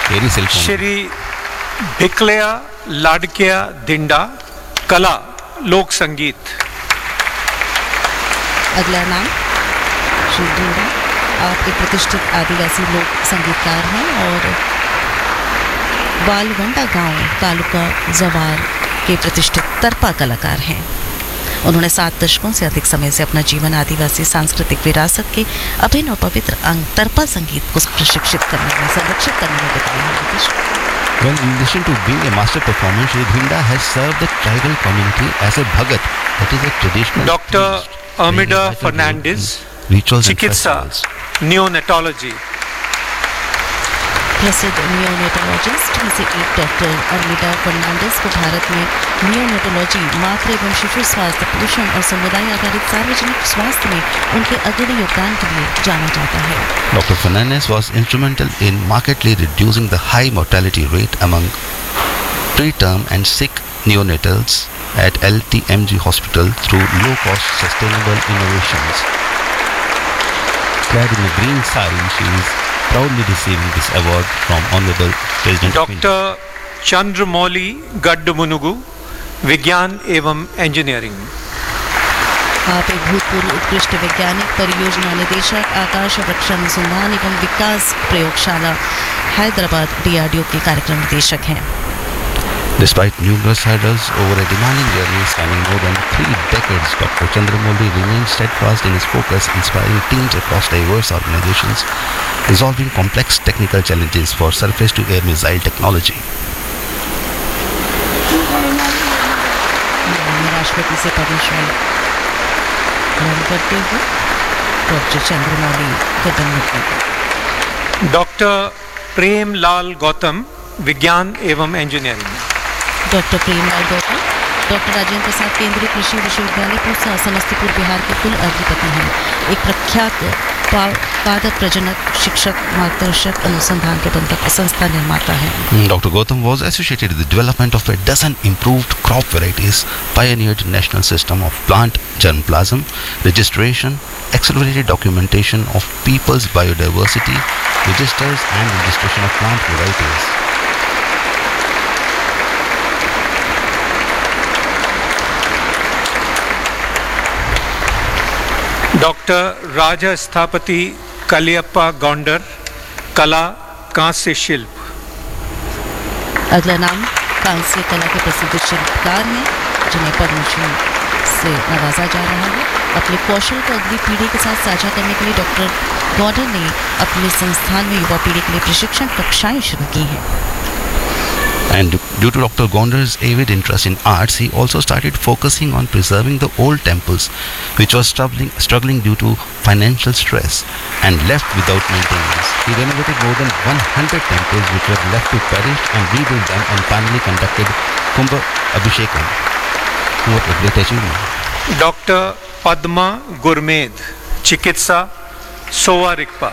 Very self. Shri भिकलया लाडकिया दिंडा, कला लोक संगीत। अगला नाम श्री दिंडा, आप एक प्रतिष्ठित आदिवासी लोक संगीतकार हैं और बालवंडा गांव तालुका जवार के प्रतिष्ठित तरपा कलाकार हैं। उन्होंने 7 दशकों से अधिक समय से अपना जीवन आदिवासी सांस्कृतिक विरासत के अभिन्न और पवित्र अंग तरपा संगीत को प्रशिक्षित करने में, संरक्षित करने में बिताया है। Well, in addition to being a master performer, Shri Dhinda has served the tribal community as a bhagat, that is a traditional. Dr. Amida Fernandez, चिकित्सा नियोनेटोलॉजी। प्रसिद्ध नियोनेटोलॉजिस्ट में से एक डॉक्टर अर्मिडा फर्नांडिस को भारत में नियोनेटोलॉजी, मातृ एवं शिशु स्वास्थ्य, पोषण और समुदाय आधारित सार्वजनिक स्वास्थ्य में उनके अग्रणी योगदान के लिए जाना जाता है। Dr. Fernandez was instrumental in markedly reducing the high mortality rate among preterm and sick neonatals at LTMG Hospital through low-cost sustainable innovations. Clad in a green sari, she is proudly receiving this award from Honorable President doctor Chandramouli गड्डमुनुगु, विज्ञान एवं engineering. आप एक भूतपूर्व उत्कृष्ट वैज्ञानिक, परियोजना निदेशक, आकाश और रक्षा अनुसंधान एवं विकास प्रयोगशाला हैदराबाद DRDO के कार्यक्रम निदेशक हैं। Despite numerous hurdles over a demanding journey spanning more than 3 decades, Dr. Chandramouli remains steadfast in his focus, inspiring teams across diverse organizations, resolving complex technical challenges for surface-to-air missile technology. राष्ट्रपति से पद्मश्री ग्रहण करते हुए doctor Chandramouli गड्डमुनुगु। Doctor Premlal Gautam, विज्ञान एवं engineering. Doctor Premlal Gautam doctor Rajendra Prasad केंद्रीय कृषि विश्वविद्यालय पूसा, समस्तीपुर, बिहार के कुल अधिपति हैं। एक प्रख्यात पादप प्रजनक, शिक्षक, मार्गदर्शक, अनुसंधान के बंधक संस्था निर्माता है। Dr. Gautam was associated with the development of a dozen improved crop varieties, pioneered national system of plant germplasm registration, accelerated documentation of people's biodiversity, registers and registration of plant varieties. Doctor राजा स्थापति कलियप्पा गौंडर, कला कांस्य शिल्प। अगला नाम कांस्य कला के प्रसिद्ध शिल्पकार हैं जिन्हें पद्मश्री से नवाजा जा रहा है। अपने कौशल को अगली पीढ़ी के साथ साझा करने के लिए डॉक्टर गौंडर ने अपने संस्थान में युवा पीढ़ी के लिए प्रशिक्षण कक्षाएं शुरू की हैं। And due to Dr. Gondar's avid interest in arts, he also started focusing on preserving the old temples, which was struggling due to financial stress and left without maintenance. He renovated more than 100 temples which were left to perish and rebuilt them and finally conducted Kumbha Abhishekam. What a great achievement. Doctor Padma गुरमेद, चिकित्सा सोवा Rigpa.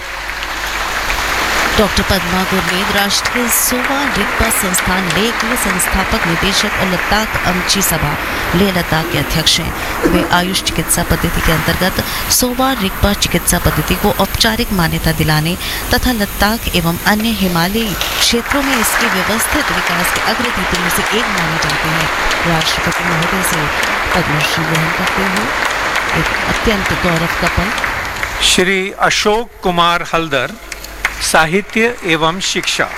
Doctor Padma गुरमेद राष्ट्रीय सोवा रिक्पा संस्थान लेह के संस्थापक, निदेशक और लद्दाख अमची सभा लेह लद्दाख के अध्यक्ष हैं। वे आयुष चिकित्सा पद्धति के अंतर्गत सोवा रिक्पा चिकित्सा पद्धति को औपचारिक मान्यता दिलाने तथा लद्दाख एवं अन्य हिमालयी क्षेत्रों में इसके व्यवस्थित विकास के अग्रदूतों में से एक माने जाते हैं। राष्ट्रपति महोदय से पद्मश्री ग्रहण करते हुए एक अत्यंत गौरव का पल। श्री अशोक कुमार हल्दर, साहित्य एवं शिक्षा।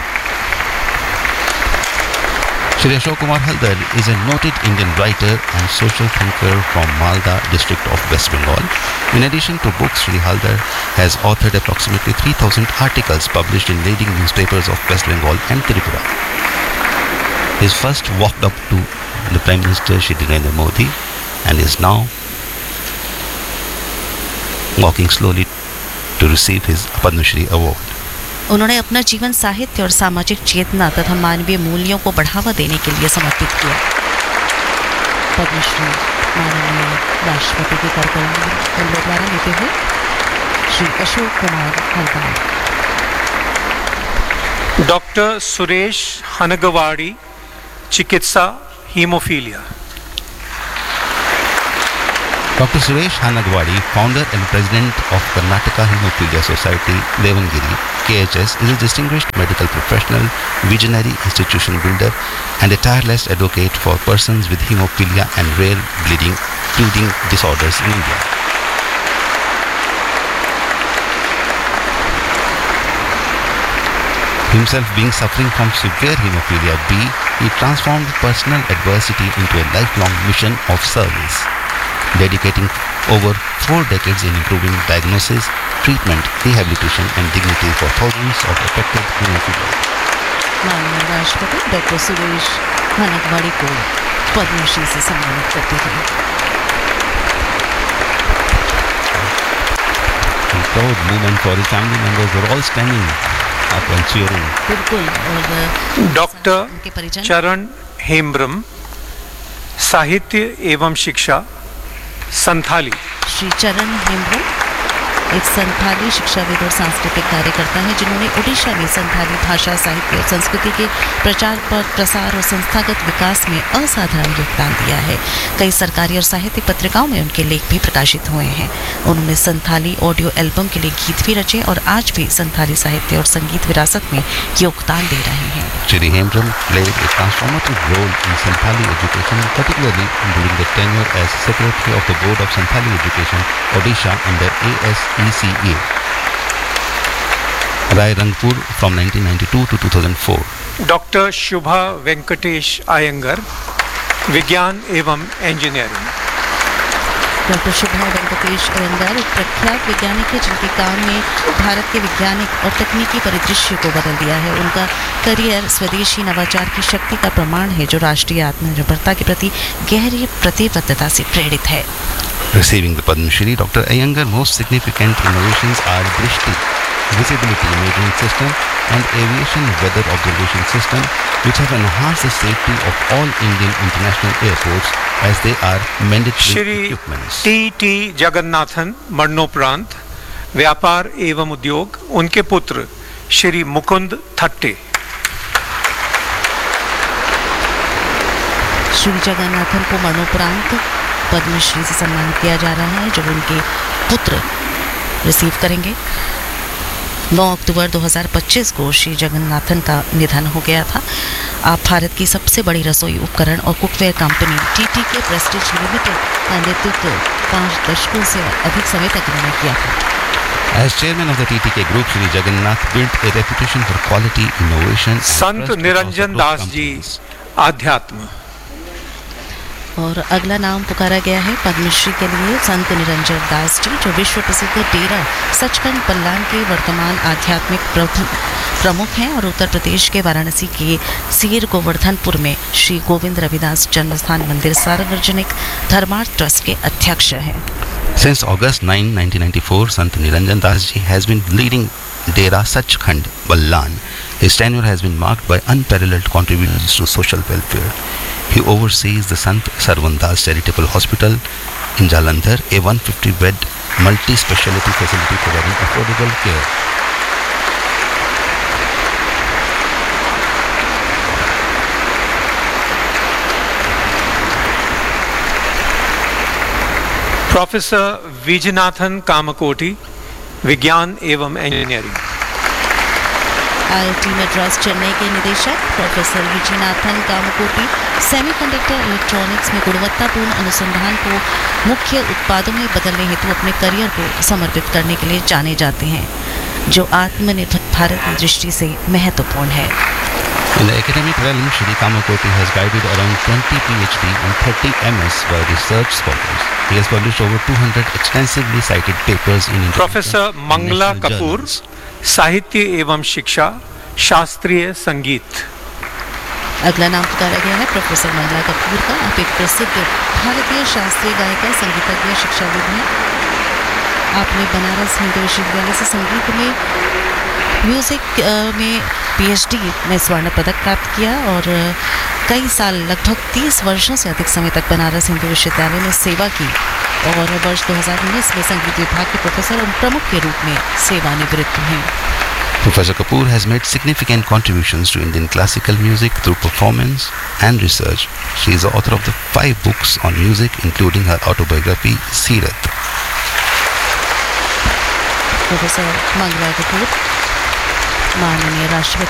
Shri Ashok Kumar Haldar is a noted Indian writer and social thinker from Malda district of West Bengal. In addition to books, Shri Haldar has authored approximately 3,000 articles published in leading newspapers of West Bengal and Tripura. He first walked up to the Prime Minister Shri Narendra Modi and is now walking slowly to receive his Padma Shri award. उन्होंने अपना जीवन साहित्य और सामाजिक चेतना तथा मानवीय मूल्यों को बढ़ावा देने के लिए समर्पित किया। पद्मश्री माननीय राष्ट्रपति के कार्यक्रम द्वारा लेते हुए श्री अशोक कुमार हल्दार। डॉक्टर सुरेश हनगवाड़ी, चिकित्सा haemophilia. Dr. Suresh Hanagwadi, founder and president of Karnataka Hemophilia Society, Devangiri, KHS, is a distinguished medical professional, visionary institution builder, and a tireless advocate for persons with hemophilia and rare bleeding disorders in India. Himself being suffering from severe hemophilia B, he transformed personal adversity into a lifelong mission of service, dedicating over 4 decades in improving diagnosis, treatment, rehabilitation and dignity for thousands of affected hemophilia. माननीय राष्ट्रपति doctor Suresh हनगवाड़ी को पद्मश्री से सम्मानित करते हैं. A proud movement for his family members were all standing up and cheering. बिल्कुल. और doctor उनके परिजन चरण हेम्ब्रम, साहित्य एवं शिक्षा, संथाली. श्री चरण हेम्ब्रम एक संथाली शिक्षाविद और सांस्कृतिक कार्यकर्ता हैं जिन्होंने ओडिशा में संथाली भाषा, साहित्य और संस्कृति के प्रचार प्रसार और संस्थागत विकास में असाधारण योगदान दिया है. कई सरकारी और साहित्यिक पत्रिकाओं में उनके लेख भी प्रकाशित हुए हैं. उन्होंने संथाली ऑडियो एल्बम के लिए गीत भी रचे और आज भी संथाली साहित्य और संगीत विरासत में योगदान दे रहे हैं. Shri Hembram played a transformative role in Santhali education, particularly during the tenure as Secretary of the Board of Santhali Education, Odisha under ASECA, Rai Rangpur from 1992 to 2004. Doctor शुभा वेंकटेश आयंगर, विज्ञान एवं इंजीनियरिंग. डॉक्टर शुभा वेंकटेश अयंगार एक प्रख्यात वैज्ञानिक है जिनके काम ने भारत के वैज्ञानिक और तकनीकी परिदृश्य को बदल दिया है. उनका करियर स्वदेशी नवाचार की शक्ति का प्रमाण है जो राष्ट्रीय आत्मनिर्भरता के प्रति गहरी प्रतिबद्धता से प्रेरित है. Receiving the Padma Shri, Dr. Iyengar most significant innovations are Drishti, visibility imaging system, and aviation weather observation system, which have enhanced the safety of all Indian international airports as they are mandatory Shri equipments. T Jagannathan, मरणोपरांत, व्यापार एवं उद्योग. उनके पुत्र श्री मुकुंद थट्टे. श्री जगन्नाथन को मरणोपरांत पद्मश्री से सम्मानित किया जा रहा है जो उनके पुत्र रिसीव करेंगे. 9 अक्टूबर 2025 को श्री जगन्नाथन का निधन हो गया था. आप भारत की सबसे बड़ी रसोई उपकरण और cookware company TTK Prestige limited का नेतृत्व 5 दशकों से अधिक समय तक उन्होंने किया था. As chairman of the TTK Group, Shri Jagannath built a reputation for quality, innovation, and Sant trust Niranjan across Das ji, companies. आध्यात्म. और अगला नाम पुकारा गया है पद्मश्री के लिए संत निरंजन दास जी जो विश्व प्रसिद्ध डेरा सचखंड बल्लान के वर्तमान आध्यात्मिक प्रमुख हैं और उत्तर प्रदेश के वाराणसी के सीर गोवर्धनपुर में श्री गोविंद रविदास जन्मस्थान मंदिर सार्वजनिक धर्मार्थ ट्रस्ट के अध्यक्ष हैं. Since August 9, 1994, Sant Niranjan Das Ji has been leading Dera Sachkhand, Ballan. His tenure has been marked by unparalleled contributions to social welfare. He oversees the Sant Sarwan Das Charitable Hospital in Jalandhar, a 150-bed multi-speciality facility providing affordable care. Professor विजयनाथन Kamakoti, विज्ञान एवं engineering. IIT Madras Chennai के निदेशक professor विजयनाथन Kamakoti semiconductor electronics में गुणवत्तापूर्ण अनुसंधान को मुख्य उत्पादों में बदलने हेतु अपने करियर को समर्पित करने के लिए जाने जाते हैं जो आत्मनिर्भर भारत की दृष्टि से महत्वपूर्ण है. In the academic realm, Shri Kamakoti has guided around 20 PhD and 30 MS by research scholars. He has published over 200 extensively cited papers in international professor and Mangla national Kapoor, journals. साहित्य एवं शिक्षा, शास्त्रीय संगीत. अगला नाम पुकारा गया है प्रोफेसर मंगला कपूर का. आप एक प्रसिद्ध भारतीय शास्त्रीय गायिका, संगीतज्ञ, शिक्षाविद हैं. आपने बनारस हिंदू विश्वविद्यालय से संगीत में म्यूज़िक में पीएचडी में स्वर्ण पदक प्राप्त किया और कई साल लगभग 30 वर्षों से अधिक समय तक बनारस हिंदू विश्वविद्यालय में सेवा की और वर्ष 2019 में संगीत विभाग के प्रोफेसर और प्रमुख के रूप में सेवानिवृत्त हैं. Professor Kapoor has made significant contributions to Indian classical music through performance and research. She is the author of the 5 books on music, including her autobiography, Seerat. Professor Mangla Kapoor माननीय राष्ट्रपति